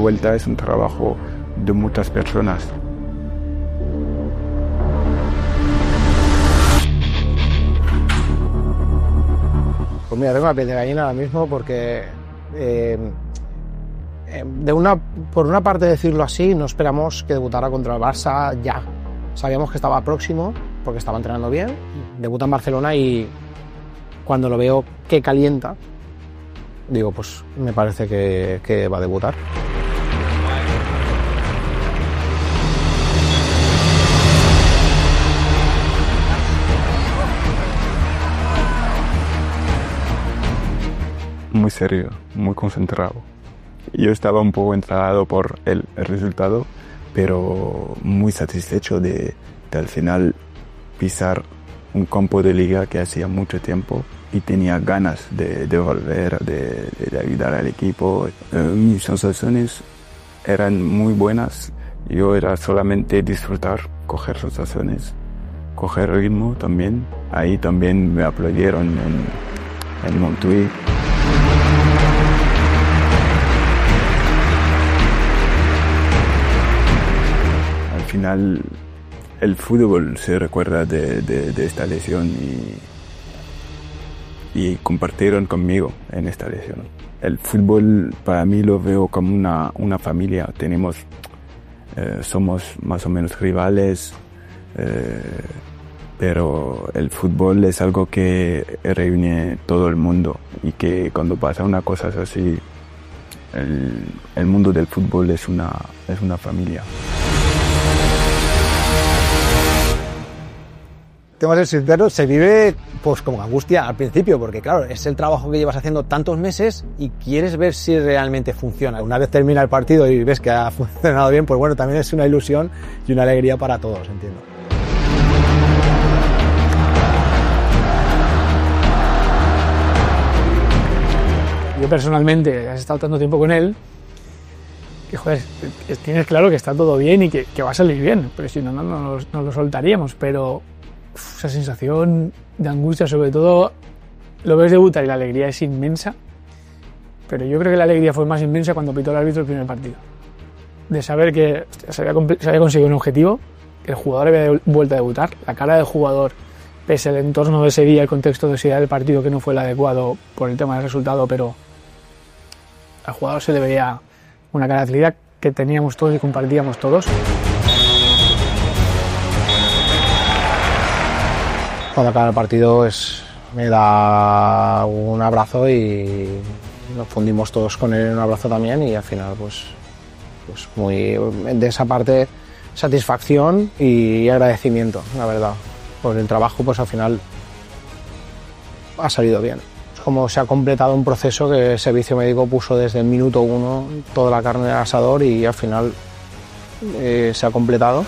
vuelta es un trabajo de muchas personas. Pues mira, tengo la piel de gallina ahora mismo porque por una parte, decirlo así, no esperamos que debutara contra el Barça ya. Sabíamos que estaba próximo porque estaba entrenando bien, debuta en Barcelona y cuando lo veo que calienta, digo, pues me parece que va a debutar. Muy serio, muy concentrado. Yo estaba un poco enfadado por el resultado, pero muy satisfecho de al final pisar un campo de liga que hacía mucho tiempo y tenía ganas de volver, de ayudar al equipo. Mis sensaciones eran muy buenas. Yo era solamente disfrutar, coger sensaciones, coger ritmo también. Ahí también me aplaudieron en Montjuïc. Al final el fútbol se recuerda de esta lesión y compartieron conmigo en esta lesión. El fútbol para mí lo veo como una familia. Somos más o menos rivales, pero el fútbol es algo que reúne todo el mundo y que cuando pasa una cosa así, el mundo del fútbol es una familia. Tengo que ser sincero, se vive pues como angustia al principio, porque claro, es el trabajo que llevas haciendo tantos meses y quieres ver si realmente funciona. Una vez termina el partido y ves que ha funcionado bien, pues bueno, también es una ilusión y una alegría para todos, entiendo. Yo personalmente, has estado tanto tiempo con él, que joder, tienes claro que está todo bien y que va a salir bien, pero si no, no lo soltaríamos, pero esa sensación de angustia, sobre todo, lo ves debutar y la alegría es inmensa, pero yo creo que la alegría fue más inmensa cuando pitó el árbitro el primer partido. De saber que se había conseguido un objetivo, que el jugador había vuelto a debutar, la cara del jugador, pese al entorno de ese día, el contexto de ese día del partido que no fue el adecuado por el tema del resultado, pero al jugador se le veía una cara de felicidad que teníamos todos y compartíamos todos. Cuando acaba el partido me da un abrazo y nos fundimos todos con él en un abrazo también y al final pues muy de esa parte satisfacción y agradecimiento, la verdad, por el trabajo. Pues al final ha salido bien. Es como se ha completado un proceso que el servicio médico puso desde el minuto 1 toda la carne del asador y al final se ha completado.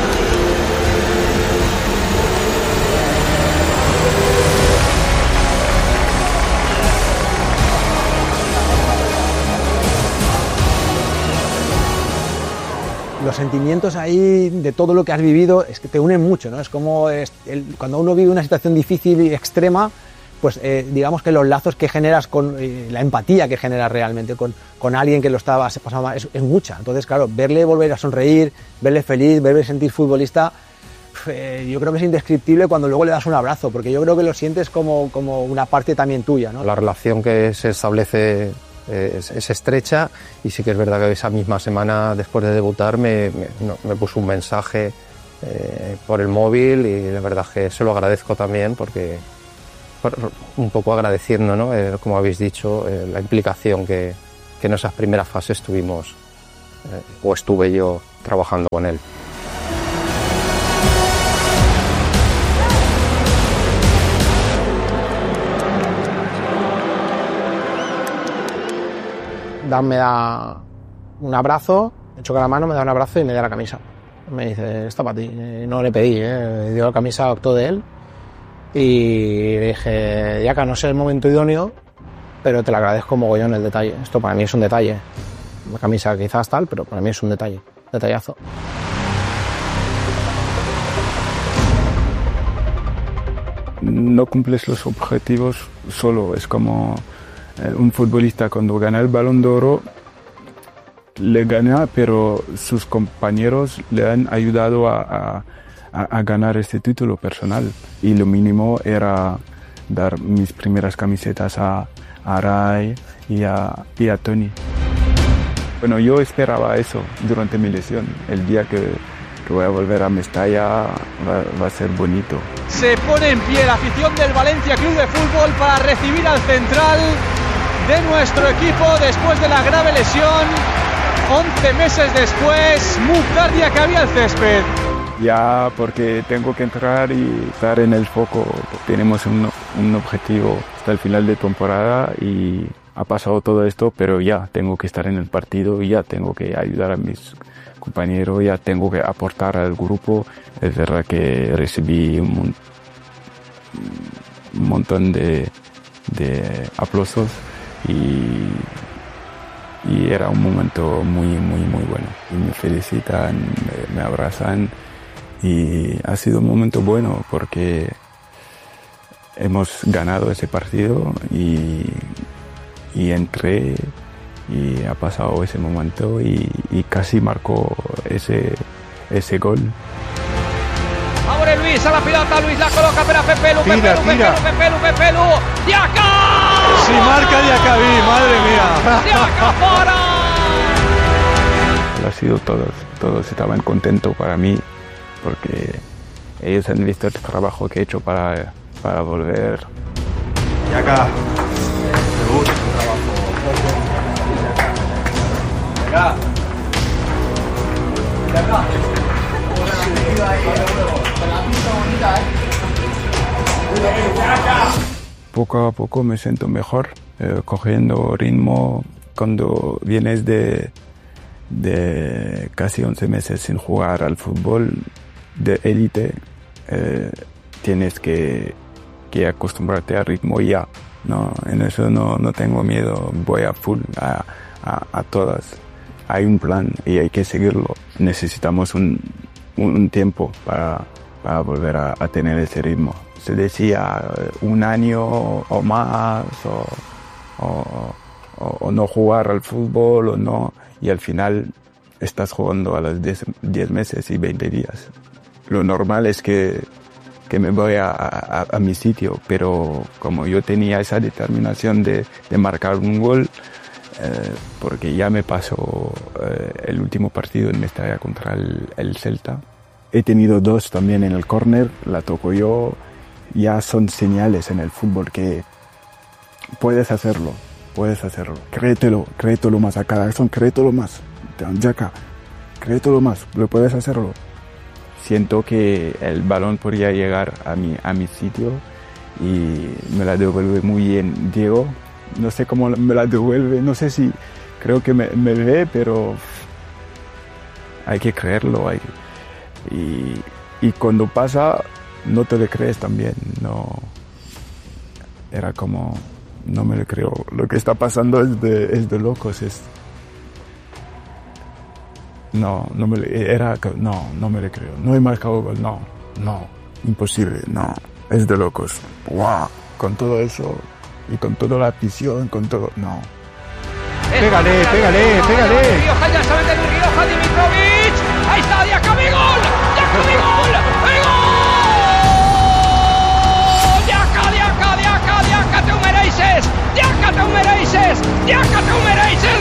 Los sentimientos ahí de todo lo que has vivido es que te unen mucho, ¿no? Es como cuando uno vive una situación difícil y extrema, pues digamos que los lazos que generas con la empatía que generas realmente con alguien que lo estaba pasando mal es mucha. Entonces, claro, verle volver a sonreír, verle feliz, verle sentir futbolista, yo creo que es indescriptible cuando luego le das un abrazo, porque yo creo que lo sientes como una parte también tuya, ¿no? La relación que se establece es estrecha y sí que es verdad que esa misma semana después de debutar me puso un mensaje por el móvil y la verdad que se lo agradezco también porque un poco agradeciendo, ¿no? Como habéis dicho, la implicación que en esas primeras fases tuvimos o estuve yo trabajando con él. Dan me da un abrazo, me choca la mano, me da un abrazo y me da la camisa. Me dice, está para ti. No le pedí, dio la camisa, optó de él. Y le dije, Yaka, no sé el momento idóneo, pero te lo agradezco mogollón el detalle. Esto para mí es un detalle. La camisa quizás tal, pero para mí es un detalle. Detallazo. No cumples los objetivos solo, es como un futbolista cuando gana el Balón de Oro le gana, pero sus compañeros le han ayudado a ganar este título personal. Y lo mínimo era dar mis primeras camisetas a Ray y a Tony. Bueno, yo esperaba eso durante mi lesión. El día que voy a volver a Mestalla va a ser bonito. Se pone en pie la afición del Valencia Club de Fútbol para recibir al central de nuestro equipo después de la grave lesión. 11 meses después, Mukhtar Diakhaby al césped. Ya, porque tengo que entrar y estar en el foco. Tenemos un objetivo hasta el final de temporada y ha pasado todo esto, pero ya tengo que estar en el partido y ya tengo que ayudar a mis compañeros, ya tengo que aportar al grupo. Es verdad que recibí un montón de aplausos y era un momento muy bueno. Y me felicitan, me abrazan y ha sido un momento bueno porque hemos ganado ese partido y entré y ha pasado ese momento y casi marcó ese gol. Ahora Luis a la pelota, Luis la coloca para Pepe Lu, Pepe Lu, Diakha. Si marca Diakhaby, madre mía. Diakha fuera. Ha sido todos estaban contentos para mí porque ellos han visto el trabajo que he hecho para volver. Diakha, debut. Poco a poco me siento mejor, cogiendo ritmo. Cuando vienes de casi 11 meses sin jugar al fútbol de élite, tienes que acostumbrarte al ritmo ya. No, en eso no tengo miedo, voy a full, a todas. Hay un plan y hay que seguirlo. Necesitamos un tiempo para volver a tener ese ritmo. Se decía 1 año o más o no jugar al fútbol o no, y al final estás jugando a los 10 meses y 20 días. Lo normal es que me voy a mi sitio, pero como yo tenía esa determinación de marcar un gol, porque ya me pasó el último partido en Mestalla contra el Celta. He tenido 2 también en el córner, la toco yo. Ya son señales en el fútbol que puedes hacerlo. Créetelo más a cada acción, créetelo más. Diakha, créetelo más, lo puedes hacerlo. Siento que el balón podría llegar a mi sitio y me la devuelve muy bien Diego. No sé cómo me la devuelve, no sé si creo que me ve, pero hay que creerlo. Y cuando pasa, no te lo crees también. No, era como, no me lo creo. Lo que está pasando es de locos. No me lo creo. No he marcado gol, no, imposible, no, es de locos. ¡Wow! Con todo eso y con toda la afición, con todo, no. Pégale. Rioja ya sabe de Rioja, Dimitrovic. Ahí está Diakhaby, gol. Diakhaby, gol. Diakha, te ho mereixes. Diakha, te ho mereixes. Diakha, te ho mereixes.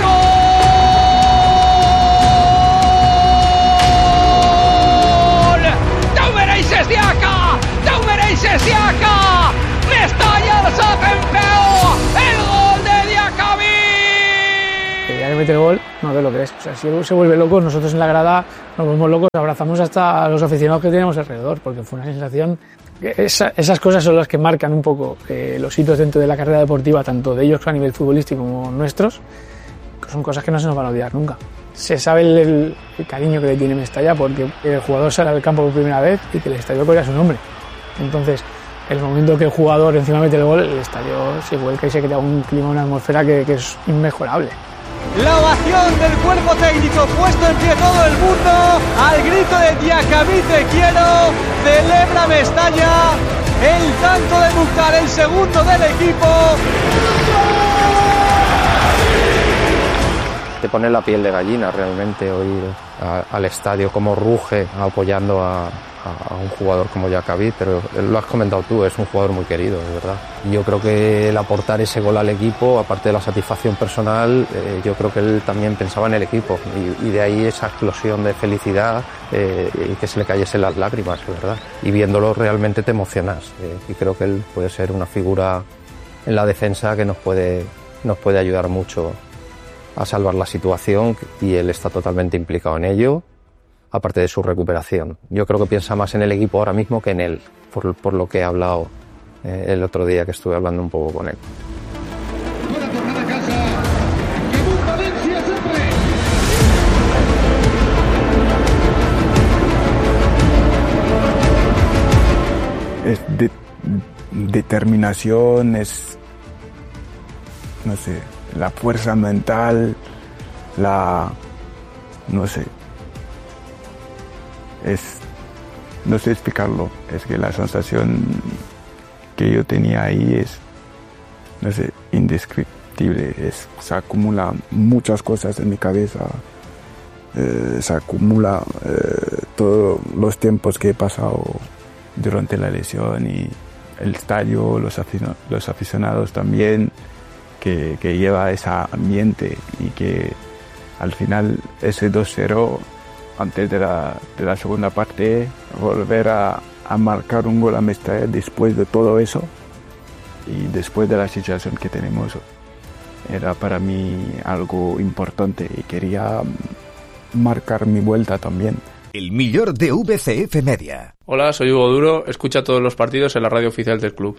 Gol. Te ho mereixes, Diakha. Te ho mereixes, Diakha. Mestalla al Sapempeo. El gol de Diakhaby. Ya que mete el gol, no te lo crees. O sea, si él se vuelve loco, nosotros en la grada nos volvemos locos, abrazamos hasta a los aficionados que tenemos alrededor, porque fue una sensación. Esas cosas son las que marcan un poco los hitos dentro de la carrera deportiva, tanto de ellos a nivel futbolístico como nuestros, que son cosas que no se nos van a olvidar nunca. Se sabe el cariño que le tiene Mestalla porque el jugador sale al campo por primera vez y que el estadio corre a su nombre. Entonces, el momento que el jugador encima mete el gol, el estadio se vuelca y se crea un clima, una atmósfera que es inmejorable. La ovación del cuerpo técnico, puesto en pie todo el mundo, al grito de Diakhaby te quiero, celebra Mestalla, el tanto de Mukhtar, el segundo del equipo. te pone la piel de gallina realmente oír al estadio cómo ruge apoyando a un jugador como Jakabi, pero lo has comentado tú, es un jugador muy querido, de verdad. Yo creo que el aportar ese gol al equipo, aparte de la satisfacción personal, yo creo que él también pensaba en el equipo y de ahí esa explosión de felicidad y que se le cayesen las lágrimas, de verdad. Y viéndolo realmente te emocionas y creo que él puede ser una figura en la defensa que nos puede ayudar mucho a salvar la situación y él está totalmente implicado en ello, aparte de su recuperación. Yo creo que piensa más en el equipo ahora mismo que en él, por lo que he hablado el otro día que estuve hablando un poco con él. Es determinación, es, no sé, la fuerza mental, no sé, no sé explicarlo, es que la sensación que yo tenía ahí es, no sé, indescriptible, se acumulan muchas cosas en mi cabeza, se acumula todos los tiempos que he pasado durante la lesión y el estadio, los aficionados también, que lleva ese ambiente y que al final ese 2-0 antes de la segunda parte, volver a marcar un gol a Mestalla después de todo eso y después de la situación que tenemos, era para mí algo importante y quería marcar mi vuelta también. El millor de VCF Media. Hola, soy Hugo Duro, escucha todos los partidos en la radio oficial del club.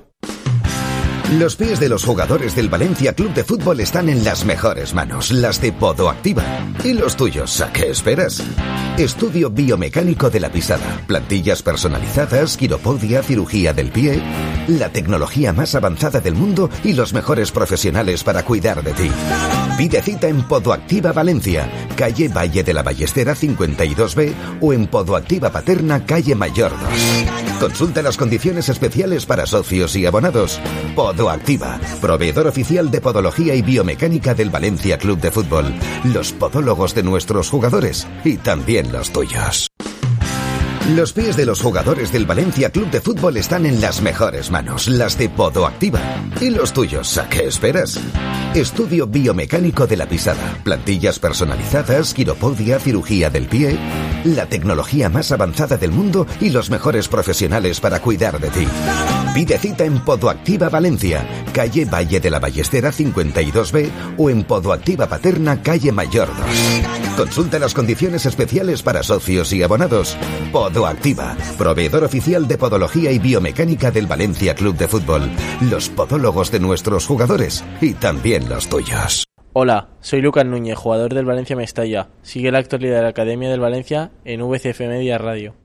Los pies de los jugadores del Valencia Club de Fútbol están en las mejores manos, las de Podoactiva. ¿Y los tuyos? ¿A qué esperas? Estudio biomecánico de la pisada, plantillas personalizadas, quiropodia, cirugía del pie, la tecnología más avanzada del mundo y los mejores profesionales para cuidar de ti. Pide cita en Podoactiva Valencia, calle Valle de la Ballestera 52B o en Podoactiva Paterna, calle Mayor 2. Consulta las condiciones especiales para socios y abonados. Podoactiva, proveedor oficial de podología y biomecánica del Valencia Club de Fútbol. Los podólogos de nuestros jugadores y también los tuyos. Los pies de los jugadores del Valencia Club de Fútbol están en las mejores manos, las de Podoactiva. ¿Y los tuyos? ¿A qué esperas? Estudio biomecánico de la pisada, plantillas personalizadas, quiropodia, cirugía del pie, la tecnología más avanzada del mundo y los mejores profesionales para cuidar de ti. Pide cita en Podoactiva Valencia, calle Valle de la Ballestera 52B o en Podoactiva Paterna, calle Mayor 2. Consulta las condiciones especiales para socios y abonados. Podoactiva, proveedor oficial de podología y biomecánica del Valencia Club de Fútbol. Los podólogos de nuestros jugadores y también los tuyos. Hola, soy Lucas Núñez, jugador del Valencia Mestalla. Sigue la actualidad de la Academia del Valencia en VCF Media Radio.